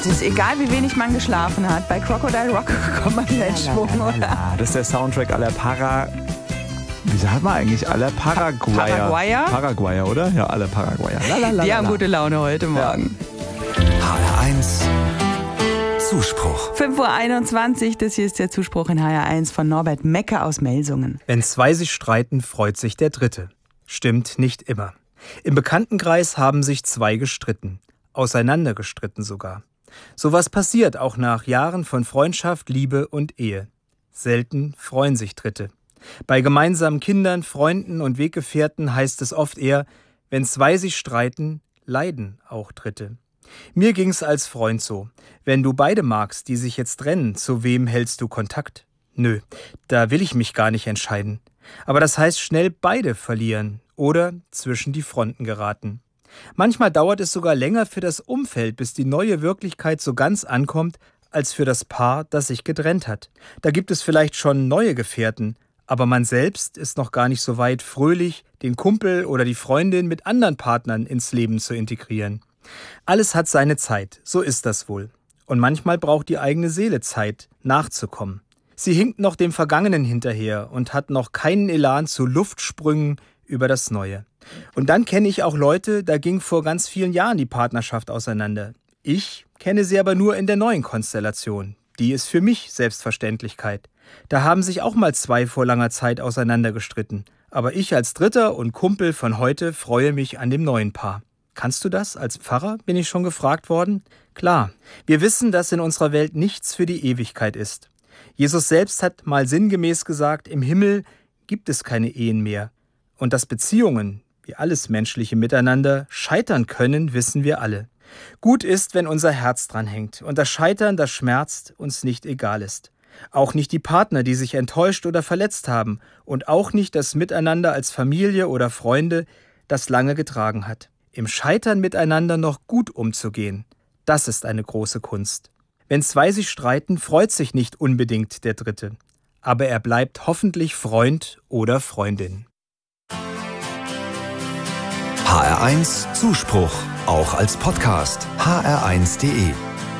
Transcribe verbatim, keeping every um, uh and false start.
Es ist egal, wie wenig man geschlafen hat. Bei Crocodile Rock kommt man wieder in Schwung, oder? Das ist der Soundtrack aller Para... Wie sagt man eigentlich? Aller Paraguayer. Paraguayer? Paraguayer, oder? Ja, alle Paraguayer. Lalalala. Die haben gute Laune heute Morgen. H R eins Zuspruch. fünf Uhr einundzwanzig, das hier ist der Zuspruch in H R eins von Norbert Mecke aus Melsungen. Wenn zwei sich streiten, freut sich der Dritte. Stimmt nicht immer. Im Bekanntenkreis haben sich zwei gestritten. Auseinandergestritten sogar. Sowas passiert auch nach Jahren von Freundschaft, Liebe und Ehe. Selten freuen sich Dritte. Bei gemeinsamen Kindern, Freunden und Weggefährten heißt es oft eher, wenn zwei sich streiten, leiden auch Dritte. Mir ging's als Freund so. Wenn du beide magst, die sich jetzt trennen, zu wem hältst du Kontakt? Nö, da will ich mich gar nicht entscheiden. Aber das heißt schnell beide verlieren oder zwischen die Fronten geraten. Manchmal dauert es sogar länger für das Umfeld, bis die neue Wirklichkeit so ganz ankommt, als für das Paar, das sich getrennt hat. Da gibt es vielleicht schon neue Gefährten, aber man selbst ist noch gar nicht so weit, fröhlich den Kumpel oder die Freundin mit anderen Partnern ins Leben zu integrieren. Alles hat seine Zeit, so ist das wohl. Und manchmal braucht die eigene Seele Zeit, nachzukommen. Sie hinkt noch dem Vergangenen hinterher und hat noch keinen Elan zu Luftsprüngen über das Neue. Und dann kenne ich auch Leute, da ging vor ganz vielen Jahren die Partnerschaft auseinander. Ich kenne sie aber nur in der neuen Konstellation. Die ist für mich Selbstverständlichkeit. Da haben sich auch mal zwei vor langer Zeit auseinandergestritten. Aber ich als Dritter und Kumpel von heute freue mich an dem neuen Paar. Kannst du das? Als Pfarrer bin ich schon gefragt worden? Klar, wir wissen, dass in unserer Welt nichts für die Ewigkeit ist. Jesus selbst hat mal sinngemäß gesagt, im Himmel gibt es keine Ehen mehr. Und dass Beziehungen, wie alles menschliche Miteinander, scheitern können, wissen wir alle. Gut ist, wenn unser Herz dran hängt und das Scheitern, das schmerzt, uns nicht egal ist. Auch nicht die Partner, die sich enttäuscht oder verletzt haben und auch nicht das Miteinander als Familie oder Freunde, das lange getragen hat. Im Scheitern miteinander noch gut umzugehen, das ist eine große Kunst. Wenn zwei sich streiten, freut sich nicht unbedingt der Dritte. Aber er bleibt hoffentlich Freund oder Freundin. H R eins Zuspruch, auch als Podcast. h r eins punkt d e